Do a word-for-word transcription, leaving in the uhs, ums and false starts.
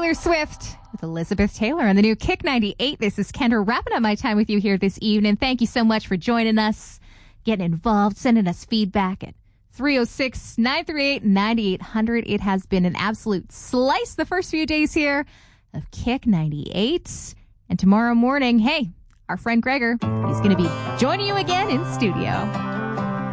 Taylor Swift with Elizabeth Taylor on the new Kick ninety-eight. This is Kendra wrapping up my time with you here this evening. Thank you so much for joining us, getting involved, sending us feedback at three oh six, nine three eight, nine eight hundred. It has been an absolute slice the first few days here of Kick ninety-eight. And tomorrow morning, hey, our friend Gregor, he's going to be joining you again in studio.